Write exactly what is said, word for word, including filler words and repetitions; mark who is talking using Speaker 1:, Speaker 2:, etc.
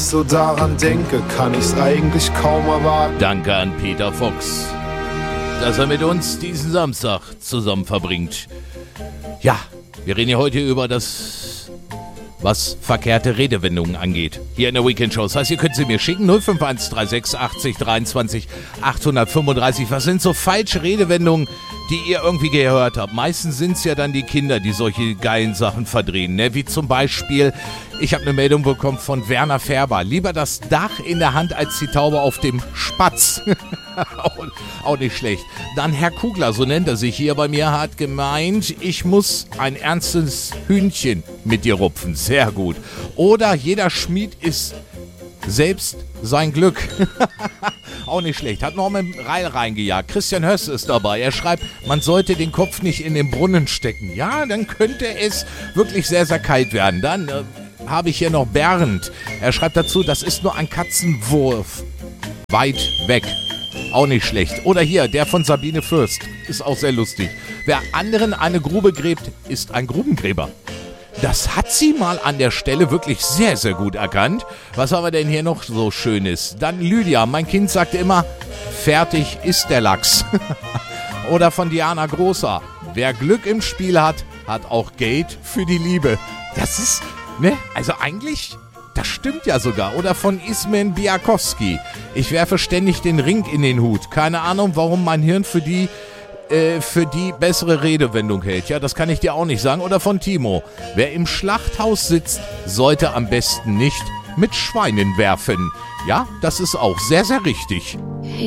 Speaker 1: so daran denke, kann ich's eigentlich kaum erwarten.
Speaker 2: Danke an Peter Fox, dass er mit uns diesen Samstag zusammen verbringt. Ja, wir reden hier heute über das, was verkehrte Redewendungen angeht, hier in der Weekend Show. Das heißt, ihr könnt sie mir schicken, null fünf eins drei sechs achtzig dreiundzwanzig achthundertfünfunddreißig. Was sind so falsche Redewendungen, die ihr irgendwie gehört habt? Meistens sind es ja dann die Kinder, die solche geilen Sachen verdrehen, ne? Wie zum Beispiel, ich habe eine Meldung bekommen von Werner Färber. Lieber das Dach in der Hand als die Taube auf dem Spatz. auch, auch nicht schlecht. Dann Herr Kugler, so nennt er sich hier bei mir, hat gemeint, ich muss ein ernstes Hühnchen mit dir rupfen. Sehr gut. Oder jeder Schmied ist selbst sein Glück. Auch nicht schlecht. Hat noch mit dem Reil reingejagt. Christian Höss ist dabei. Er schreibt, man sollte den Kopf nicht in den Brunnen stecken. Ja, dann könnte es wirklich sehr, sehr kalt werden. Dann äh, habe ich hier noch Bernd. Er schreibt dazu, das ist nur ein Katzenwurf. Weit weg. Auch nicht schlecht. Oder hier, der von Sabine Fürst. Ist auch sehr lustig. Wer anderen eine Grube gräbt, ist ein Grubengräber. Das hat sie mal an der Stelle wirklich sehr, sehr gut erkannt. Was haben wir denn hier noch so Schönes? Dann Lydia, mein Kind sagte immer, fertig ist der Lachs. Oder von Diana Großer, wer Glück im Spiel hat, hat auch Geld für die Liebe. Das ist, ne, also eigentlich, das stimmt ja sogar. Oder von Ismen Biakowski, ich werfe ständig den Ring in den Hut. Keine Ahnung, warum mein Hirn für die für die bessere Redewendung hält. Ja, das kann ich dir auch nicht sagen. Oder von Timo. Wer im Schlachthaus sitzt, sollte am besten nicht mit Schweinen werfen. Ja, das ist auch sehr, sehr richtig.